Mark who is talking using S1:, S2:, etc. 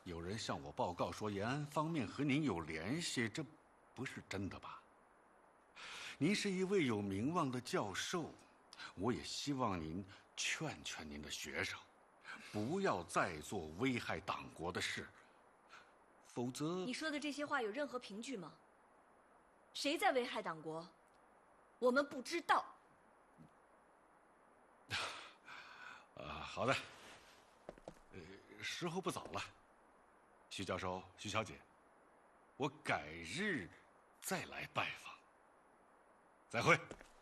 S1: 有人向我报告说延安方面和您有联系，这不是真的吧？您是一位有名望的教授，我也希望您劝劝您的学生，不要再做危害党国的事，否则……
S2: 你说的这些话有任何凭据吗？谁在危害党国？我们不知道。
S1: 好的。时候不早了，徐教授、徐小姐，我改日再来拜访。再会。